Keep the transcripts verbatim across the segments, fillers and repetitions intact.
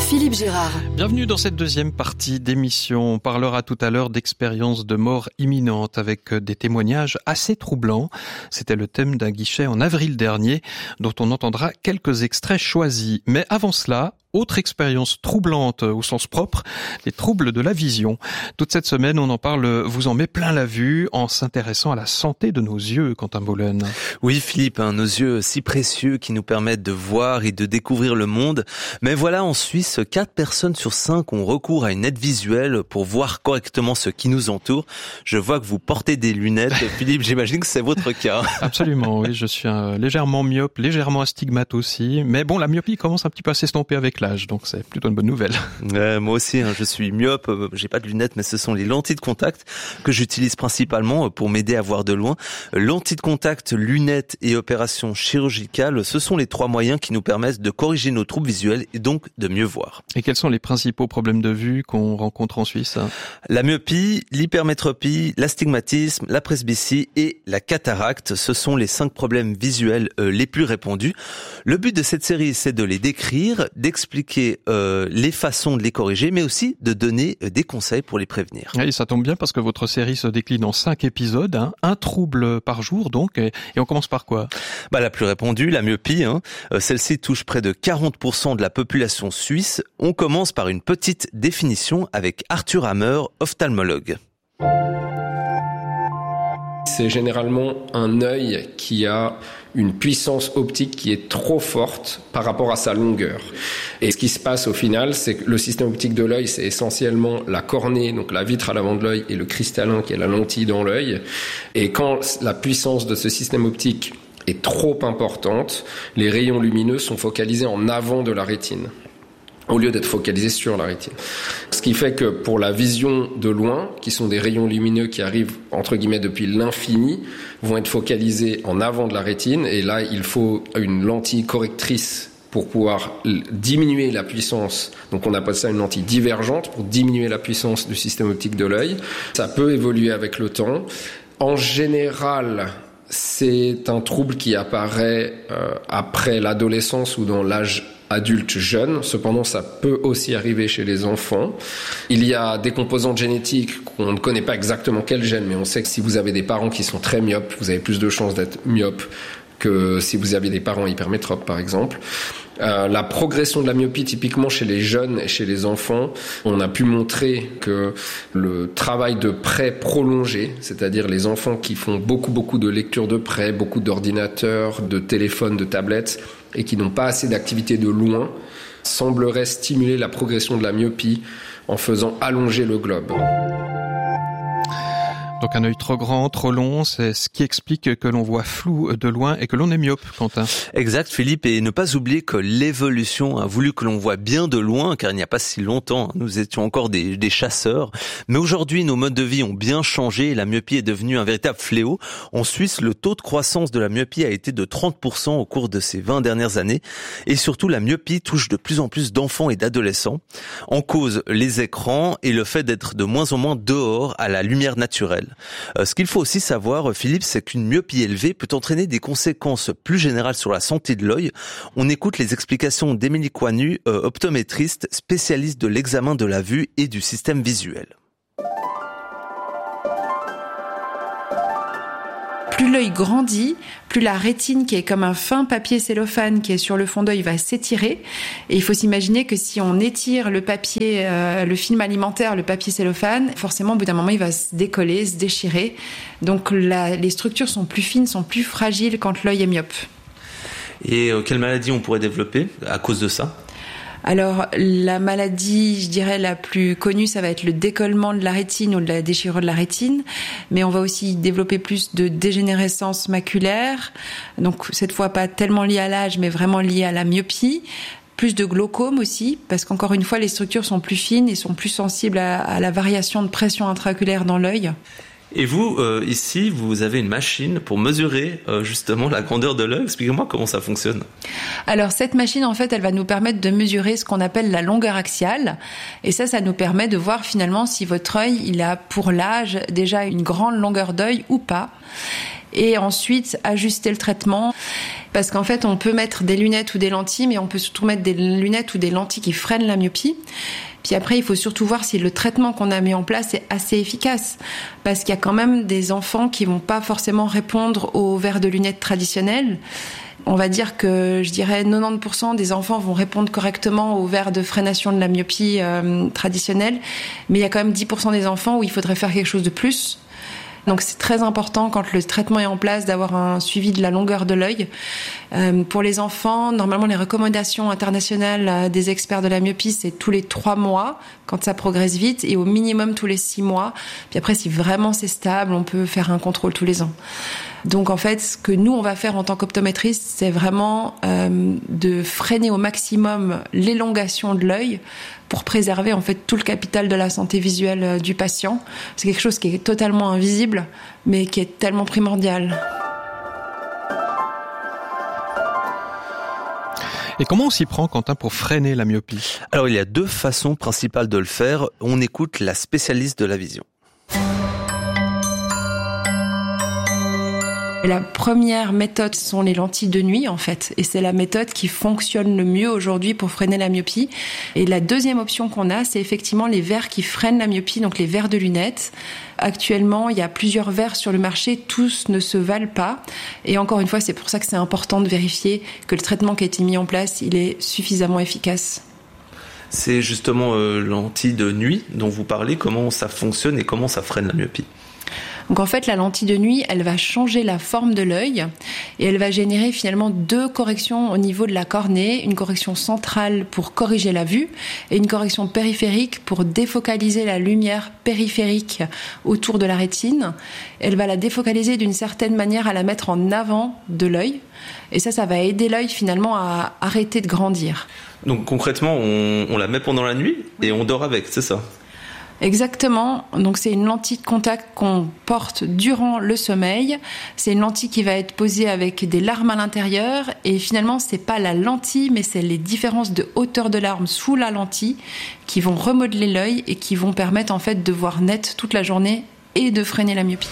Philippe Gérard. Bienvenue dans cette deuxième partie d'émission. On parlera tout à l'heure d'expériences de mort imminente avec des témoignages assez troublants. C'était le thème d'un guichet en avril dernier dont on entendra quelques extraits choisis. Mais avant cela, autre expérience troublante au sens propre, les troubles de la vision. Toute cette semaine, on en parle, vous en met plein la vue en s'intéressant à la santé de nos yeux, Quentin Boulen. Oui Philippe, hein, nos yeux si précieux qui nous permettent de voir et de découvrir le monde. Mais voilà, en Suisse, quatre personnes sur cinq ont recours à une aide visuelle pour voir correctement ce qui nous entoure. Je vois que vous portez des lunettes. Philippe, j'imagine que c'est votre cas. Absolument, oui, je suis un, légèrement myope, légèrement astigmate aussi. Mais bon, la myopie commence un petit peu à s'estomper avec l'âge, donc c'est plutôt une bonne nouvelle. Euh, moi aussi, hein, je suis myope, euh, j'ai pas de lunettes, mais ce sont les lentilles de contact que j'utilise principalement pour m'aider à voir de loin. Lentilles de contact, lunettes et opérations chirurgicales, ce sont les trois moyens qui nous permettent de corriger nos troubles visuels et donc de mieux voir. Et quels sont les principaux problèmes de vue qu'on rencontre en Suisse ? La myopie, l'hypermétropie, l'astigmatisme, la presbytie et la cataracte, ce sont les cinq problèmes visuels euh, les plus répandus. Le but de cette série, c'est de les décrire, d'expliquer expliquer euh, les façons de les corriger, mais aussi de donner euh, des conseils pour les prévenir. Et ça tombe bien parce que votre série se décline en cinq épisodes, hein, un trouble par jour donc, et, et on commence par quoi ? Bah la plus répandue, la myopie, hein. Euh, celle-ci touche près de quarante pour cent de la population suisse. On commence par une petite définition avec Arthur Hammer, ophtalmologue. C'est généralement un œil qui a une puissance optique qui est trop forte par rapport à sa longueur. Et ce qui se passe au final, c'est que le système optique de l'œil, c'est essentiellement la cornée, donc la vitre à l'avant de l'œil, et le cristallin qui est la lentille dans l'œil. Et quand la puissance de ce système optique est trop importante, les rayons lumineux sont focalisés en avant de la rétine, au lieu d'être focalisés sur la rétine. Ce qui fait que pour la vision de loin, qui sont des rayons lumineux qui arrivent, entre guillemets, depuis l'infini, vont être focalisés en avant de la rétine, et là, il faut une lentille correctrice pour pouvoir diminuer la puissance. Donc on appelle ça une lentille divergente, pour diminuer la puissance du système optique de l'œil. Ça peut évoluer avec le temps. En général, c'est un trouble qui apparaît euh, après l'adolescence ou dans l'âge adulte jeune. Cependant, ça peut aussi arriver chez les enfants. Il y a des composantes génétiques qu'on ne connaît pas exactement quels gènes, mais on sait que si vous avez des parents qui sont très myopes, vous avez plus de chances d'être myope que si vous aviez des parents hypermétropes, par exemple. Euh, la progression de la myopie, typiquement chez les jeunes et chez les enfants, on a pu montrer que le travail de prêt prolongé, c'est-à-dire les enfants qui font beaucoup, beaucoup de lectures de prêt, beaucoup d'ordinateurs, de téléphones, de tablettes, et qui n'ont pas assez d'activité de loin, semblerait stimuler la progression de la myopie en faisant allonger le globe. Donc un œil trop grand, trop long, c'est ce qui explique que l'on voit flou de loin et que l'on est myope, Quentin. Exact Philippe, et ne pas oublier que l'évolution a voulu que l'on voit bien de loin, car il n'y a pas si longtemps, nous étions encore des, des chasseurs. Mais aujourd'hui, nos modes de vie ont bien changé et la myopie est devenue un véritable fléau. En Suisse, le taux de croissance de la myopie a été de trente pour cent au cours de ces vingt dernières années. Et surtout, la myopie touche de plus en plus d'enfants et d'adolescents. En cause, les écrans et le fait d'être de moins en moins dehors à la lumière naturelle. Euh, ce qu'il faut aussi savoir, Philippe, c'est qu'une myopie élevée peut entraîner des conséquences plus générales sur la santé de l'œil. On écoute les explications d'Émilie Coinu, euh, optométriste, spécialiste de l'examen de la vue et du système visuel. Plus l'œil grandit, plus la rétine, qui est comme un fin papier cellophane qui est sur le fond d'œil, va s'étirer. Et il faut s'imaginer que si on étire le papier, euh, le film alimentaire, le papier cellophane, forcément, au bout d'un moment, il va se décoller, se déchirer. Donc, la, les structures sont plus fines, sont plus fragiles quand l'œil est myope. Et euh, quelle maladie on pourrait développer à cause de ça ? Alors, la maladie, je dirais, la plus connue, ça va être le décollement de la rétine ou de la déchirure de la rétine. Mais on va aussi développer plus de dégénérescence maculaire. Donc, cette fois, pas tellement liée à l'âge, mais vraiment liée à la myopie. Plus de glaucome aussi, parce qu'encore une fois, les structures sont plus fines et sont plus sensibles à, à la variation de pression intraoculaire dans l'œil. Et vous, euh, ici, vous avez une machine pour mesurer euh, justement la grandeur de l'œil. Expliquez-moi comment ça fonctionne. Alors, cette machine, en fait, elle va nous permettre de mesurer ce qu'on appelle la longueur axiale. Et ça, ça nous permet de voir finalement si votre œil, il a pour l'âge déjà une grande longueur d'œil ou pas. et ensuite ajuster le traitement. Parce qu'en fait, on peut mettre des lunettes ou des lentilles, mais on peut surtout mettre des lunettes ou des lentilles qui freinent la myopie. Puis après, il faut surtout voir si le traitement qu'on a mis en place est assez efficace. Parce qu'il y a quand même des enfants qui vont pas forcément répondre aux verres de lunettes traditionnels. On va dire que, je dirais, quatre-vingt-dix pour cent des enfants vont répondre correctement aux verres de freination de la myopie euh, traditionnelle. Mais il y a quand même dix pour cent des enfants où il faudrait faire quelque chose de plus. Donc c'est très important quand le traitement est en place d'avoir un suivi de la longueur de l'œil. Euh, pour les enfants, normalement les recommandations internationales des experts de la myopie, c'est tous les trois mois quand ça progresse vite et au minimum tous les six mois. Puis après, si vraiment c'est stable, on peut faire un contrôle tous les ans. Donc en fait, ce que nous on va faire en tant qu'optométriste, c'est vraiment euh, de freiner au maximum l'élongation de l'œil pour préserver en fait tout le capital de la santé visuelle du patient. C'est quelque chose qui est totalement invisible, mais qui est tellement primordial. Et comment on s'y prend, Quentin, pour freiner la myopie ? Alors, il y a deux façons principales de le faire. On écoute la spécialiste de la vision. La première méthode sont les lentilles de nuit, en fait. Et c'est la méthode qui fonctionne le mieux aujourd'hui pour freiner la myopie. Et la deuxième option qu'on a, c'est effectivement les verres qui freinent la myopie, donc les verres de lunettes. Actuellement, il y a plusieurs verres sur le marché, tous ne se valent pas. Et encore une fois, c'est pour ça que c'est important de vérifier que le traitement qui a été mis en place, il est suffisamment efficace. C'est justement euh, lentille de nuit dont vous parlez, comment ça fonctionne et comment ça freine la myopie. Donc en fait, la lentille de nuit, elle va changer la forme de l'œil et elle va générer finalement deux corrections au niveau de la cornée, une correction centrale pour corriger la vue et une correction périphérique pour défocaliser la lumière périphérique autour de la rétine. Elle va la défocaliser d'une certaine manière à la mettre en avant de l'œil et ça, ça va aider l'œil finalement à arrêter de grandir. Donc concrètement, on, on la met pendant la nuit et on dort avec, c'est ça ? Exactement. Donc c'est une lentille de contact qu'on porte durant le sommeil. C'est une lentille qui va être posée avec des larmes à l'intérieur et finalement c'est pas la lentille mais c'est les différences de hauteur de larmes sous la lentille qui vont remodeler l'œil et qui vont permettre en fait de voir net toute la journée et de freiner la myopie.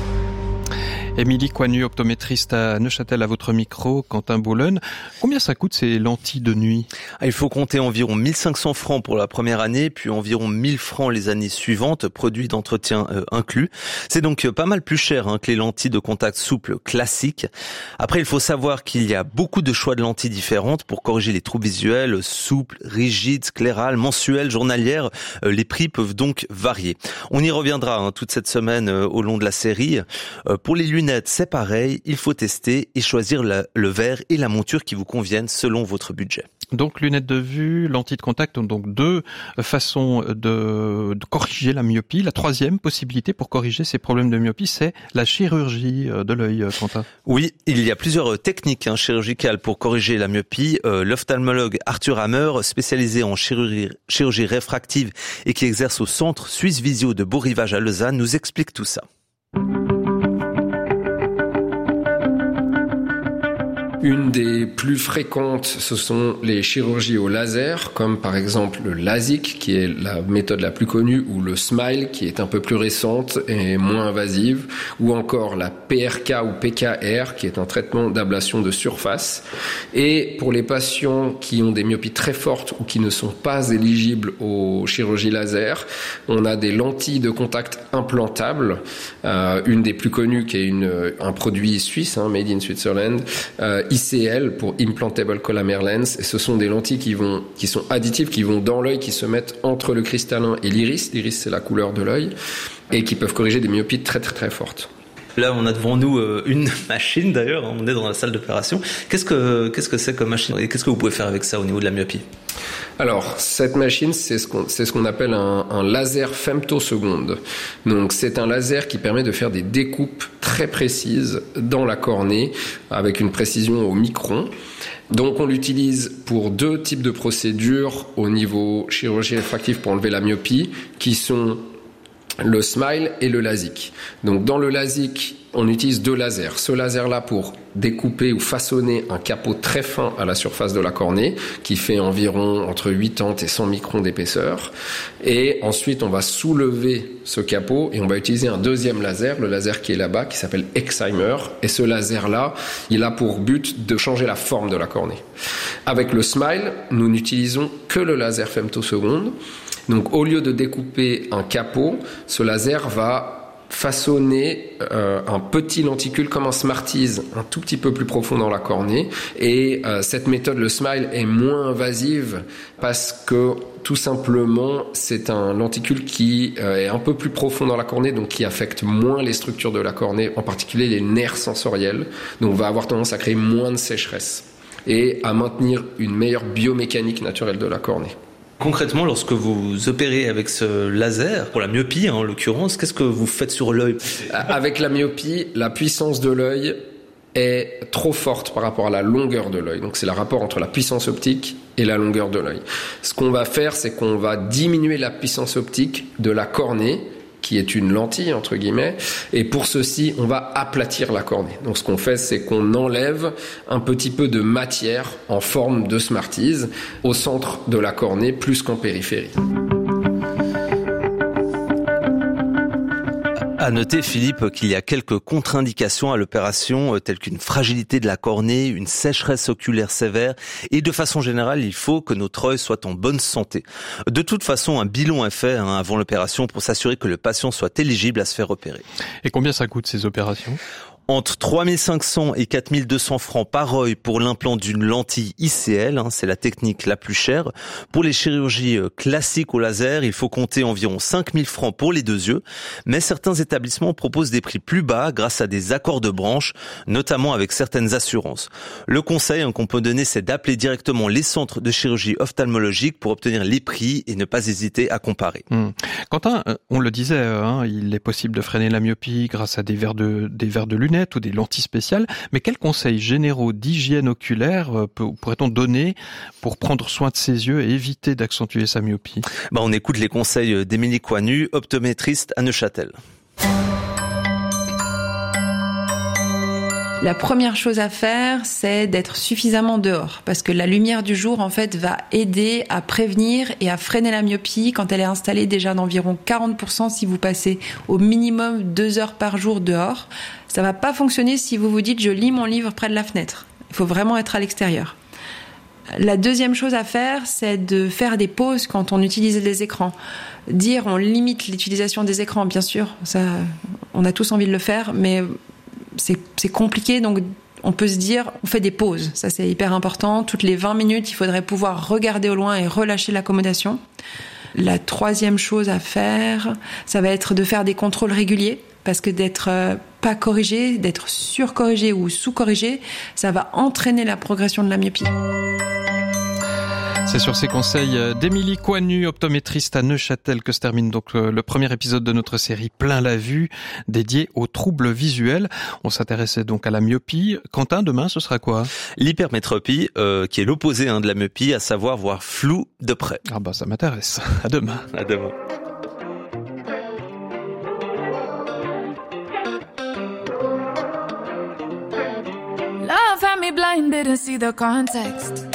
Émilie Coignu, optométriste à Neuchâtel à votre micro, Quentin Boulen. Combien ça coûte ces lentilles de nuit ? Il faut compter environ mille cinq cents francs pour la première année, puis environ mille francs les années suivantes, produits d'entretien euh, inclus. C'est donc pas mal plus cher hein, que les lentilles de contact souples classiques. Après, il faut savoir qu'il y a beaucoup de choix de lentilles différentes pour corriger les troubles visuels, souples, rigides, sclérales, mensuelles, journalières. Euh, les prix peuvent donc varier. On y reviendra hein, toute cette semaine euh, au long de la série. Euh, pour les lunettes, c'est pareil, il faut tester et choisir la, le verre et la monture qui vous conviennent selon votre budget. Donc lunettes de vue, lentilles de contact, donc deux façons de, de corriger la myopie. La troisième possibilité pour corriger ces problèmes de myopie, c'est la chirurgie de l'œil, Quentin. Oui, il y a plusieurs techniques hein, chirurgicales pour corriger la myopie. Euh, l'ophtalmologue Arthur Hammer, spécialisé en chirurgie, chirurgie réfractive et qui exerce au Centre Suisse Visio de Beau-Rivage à Lausanne, nous explique tout ça. Une des plus fréquentes, ce sont les chirurgies au laser, comme par exemple le LASIK, qui est la méthode la plus connue, ou le SMILE, qui est un peu plus récente et moins invasive, ou encore la P R K ou P K R, qui est un traitement d'ablation de surface. Et pour les patients qui ont des myopies très fortes ou qui ne sont pas éligibles aux chirurgies laser, on a des lentilles de contact implantables, euh, une des plus connues qui est une, un produit suisse, hein, made in Switzerland, euh, I C L pour Implantable Collamer Lens, et ce sont des lentilles qui vont, qui sont additives, qui vont dans l'œil, qui se mettent entre le cristallin et l'iris. L'iris, c'est la couleur de l'œil, et qui peuvent corriger des myopies très très très fortes. Là, on a devant nous une machine d'ailleurs, on est dans la salle d'opération. Qu'est-ce que, qu'est-ce que c'est comme machine et qu'est-ce que vous pouvez faire avec ça au niveau de la myopie ? Alors, cette machine, c'est ce qu'on, c'est ce qu'on appelle un, un laser femtoseconde. Donc, c'est un laser qui permet de faire des découpes très précises dans la cornée avec une précision au micron. Donc, on l'utilise pour deux types de procédures au niveau chirurgie réfractive pour enlever la myopie, qui sont le Smile et le LASIK. Donc dans le LASIK, on utilise deux lasers. Ce laser-là pour découper ou façonner un capot très fin à la surface de la cornée, qui fait environ entre quatre-vingts et cent microns d'épaisseur. Et ensuite, on va soulever ce capot et on va utiliser un deuxième laser, le laser qui est là-bas, qui s'appelle Excimer. Et ce laser-là, il a pour but de changer la forme de la cornée. Avec le Smile, nous n'utilisons que le laser femtoseconde. Donc, au lieu de découper un capot, ce laser va façonner euh, un petit lenticule comme un Smarties, un tout petit peu plus profond dans la cornée. Et euh, cette méthode, le Smile, est moins invasive parce que tout simplement, c'est un lenticule qui euh, est un peu plus profond dans la cornée, donc qui affecte moins les structures de la cornée, en particulier les nerfs sensoriels. Donc, on va avoir tendance à créer moins de sécheresse et à maintenir une meilleure biomécanique naturelle de la cornée. Concrètement, lorsque vous opérez avec ce laser, pour la myopie hein, en l'occurrence, qu'est-ce que vous faites sur l'œil ? Avec la myopie, la puissance de l'œil est trop forte par rapport à la longueur de l'œil. Donc c'est le rapport entre la puissance optique et la longueur de l'œil. Ce qu'on va faire, c'est qu'on va diminuer la puissance optique de la cornée, qui est une lentille, entre guillemets, et pour ceci, on va aplatir la cornée. Donc ce qu'on fait, c'est qu'on enlève un petit peu de matière en forme de Smarties au centre de la cornée, plus qu'en périphérie. À noter, Philippe, qu'il y a quelques contre-indications à l'opération, telles qu'une fragilité de la cornée, une sécheresse oculaire sévère, et de façon générale, il faut que notre œil soit en bonne santé. De toute façon, un bilan est fait hein, avant l'opération pour s'assurer que le patient soit éligible à se faire opérer. Et combien ça coûte ces opérations ? Entre trois mille cinq cents et quatre mille deux cents francs par œil pour l'implant d'une lentille I C L, hein, c'est la technique la plus chère. Pour les chirurgies classiques au laser, il faut compter environ cinq mille francs pour les deux yeux, mais certains établissements proposent des prix plus bas grâce à des accords de branche, notamment avec certaines assurances. Le conseil hein, qu'on peut donner, c'est d'appeler directement les centres de chirurgie ophtalmologique pour obtenir les prix et ne pas hésiter à comparer. Mmh. Quentin, on le disait, hein, il est possible de freiner la myopie grâce à des verres de, des verres de lunettes ou des lentilles spéciales, mais quels conseils généraux d'hygiène oculaire pourrait-on donner pour prendre soin de ses yeux et éviter d'accentuer sa myopie ? Bah, on écoute les conseils d'Émilie Coinu, optométriste à Neuchâtel. La première chose à faire, c'est d'être suffisamment dehors, parce que la lumière du jour, en fait, va aider à prévenir et à freiner la myopie quand elle est installée déjà d'environ quarante pour cent si vous passez au minimum deux heures par jour dehors. Ça va pas fonctionner si vous vous dites « je lis mon livre près de la fenêtre ». Il faut vraiment être à l'extérieur. La deuxième chose à faire, c'est de faire des pauses quand on utilise les écrans. Dire on limite l'utilisation des écrans, bien sûr, ça, on a tous envie de le faire, mais c'est, c'est compliqué, donc on peut se dire, on fait des pauses. Ça, c'est hyper important. Toutes les vingt minutes, il faudrait pouvoir regarder au loin et relâcher l'accommodation. La troisième chose à faire, ça va être de faire des contrôles réguliers, parce que d'être euh, pas corrigé, d'être surcorrigé ou sous-corrigé, ça va entraîner la progression de la myopie. C'est sur ces conseils d'Émilie Coinu, optométriste à Neuchâtel, que se termine donc le premier épisode de notre série Plein la vue, dédié aux troubles visuels. On s'intéressait donc à la myopie. Quentin, demain, ce sera quoi ? L'hypermétropie, euh, qui est l'opposé hein, de la myopie, à savoir voir flou de près. Ah bah ça m'intéresse. À demain. À demain. Love had me blind, didn't see the context.